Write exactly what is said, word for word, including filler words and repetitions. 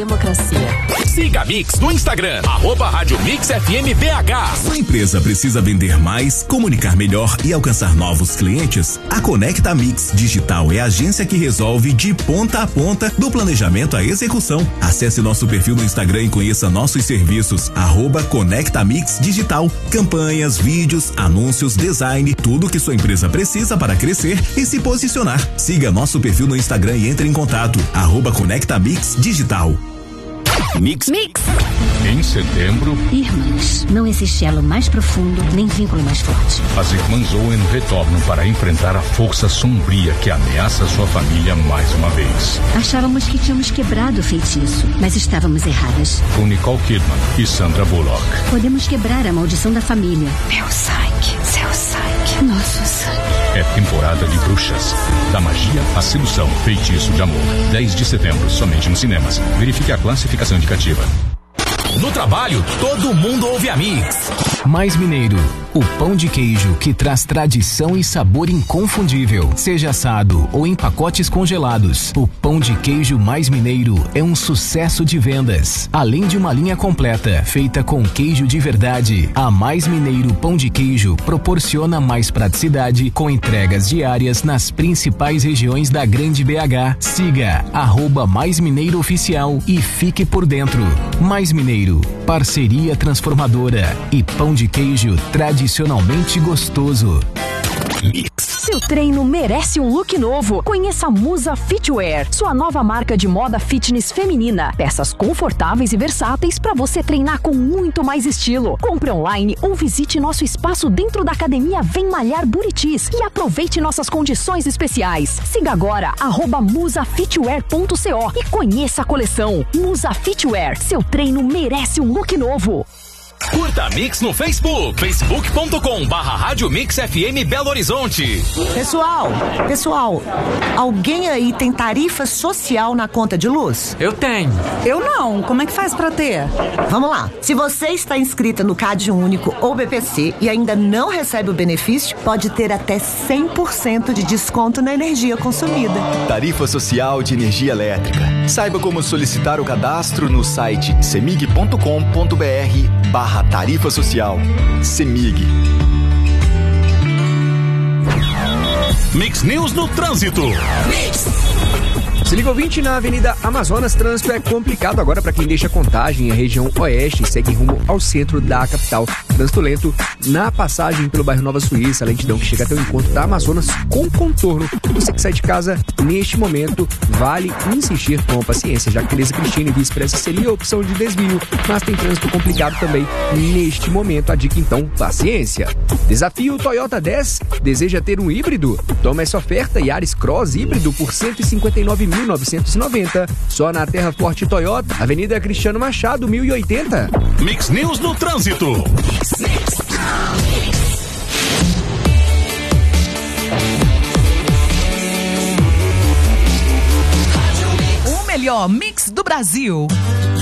democracia. Siga a Mix no Instagram, arroba Rádio Mix F M B H. Sua empresa precisa vender mais, comunicar melhor e alcançar novos clientes? A Conecta Mix Digital é a agência que resolve de ponta a ponta, do planejamento à execução. Acesse nosso perfil no Instagram e conheça nossos serviços, arroba Conecta Mix Digital. Campanhas, vídeos, anúncios, design, tudo que sua empresa precisa para crescer e se posicionar. Siga nosso perfil no Instagram e entre em contato, arroba Conecta Mix Digital. Mix. Mix. Em setembro, Irmãs, não existe elo mais profundo, nem vínculo mais forte. as irmãs Owen retornam para enfrentar a força sombria que ameaça sua família mais uma vez. Achávamos que tínhamos quebrado o feitiço, mas estávamos erradas. Com Nicole Kidman e Sandra Bullock. Podemos quebrar a maldição da família. Meu sangue, seu sangue, nosso sangue. É temporada de bruxas. Da magia à sedução, feitiço de amor. dez de setembro, somente nos cinemas. Verifique a classificação indicativa. No trabalho, todo mundo ouve a Mix. Mais Mineiro, o pão de queijo que traz tradição e sabor inconfundível. Seja assado ou em pacotes congelados, o pão de queijo Mais Mineiro é um sucesso de vendas. Além de uma linha completa, feita com queijo de verdade, a Mais Mineiro Pão de Queijo proporciona mais praticidade com entregas diárias nas principais regiões da Grande B H. Siga arroba Mais Mineiro Oficial e fique por dentro. Mais Mineiro, parceria transformadora e pão de queijo tradicionalmente gostoso. Seu treino merece um look novo. Conheça a Musa Fitwear, sua nova marca de moda fitness feminina. Peças confortáveis e versáteis para você treinar com muito mais estilo. Compre online ou visite nosso espaço dentro da academia Vem Malhar Buritis e aproveite nossas condições especiais. Siga agora arroba musafitwear ponto co e conheça a coleção. Musa Fitwear, seu treino merece um look novo. Curta a Mix no Facebook, facebook ponto com barra Rádio Mix F M Belo Horizonte. Pessoal, pessoal, alguém aí tem tarifa social na conta de luz? Eu tenho. Eu não. Como é que faz pra ter? Vamos lá. Se você está inscrita no Cade Único ou B P C e ainda não recebe o benefício, pode ter até cem por cento de desconto na energia consumida. Tarifa Social de Energia Elétrica. Saiba como solicitar o cadastro no site semig ponto com ponto br barra tarifa social. Semig. Mix News no trânsito. Mix. Se liga ouvinte, na Avenida Amazonas, trânsito é complicado agora para quem deixa Contagem, a região oeste, e segue rumo ao centro da capital. Trânsito lento na passagem pelo bairro Nova Suíça, a lentidão que chega até o encontro da Amazonas com contorno. Você que sai de casa neste momento, vale insistir com paciência, já que Tereza Cristina e Via Expressa seria a opção de desvio, mas tem trânsito complicado também neste momento. A dica então, paciência. Desafio Toyota dez, deseja ter um híbrido? Toma essa oferta, Yaris Cross híbrido por cento e cinquenta e nove mil novecentos e noventa, só na Terra Forte Toyota, Avenida Cristiano Machado, mil e oitenta. Mix News no trânsito. O melhor mix do Brasil.